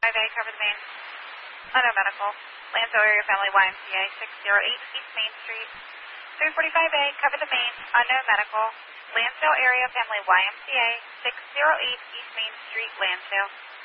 5A, cover the main. Unknown medical. Lansdale Area Family YMCA, 608 East Main Street. 345A, cover the main. Unknown medical. Lansdale Area Family YMCA, 608 East Main Street, Lansdale.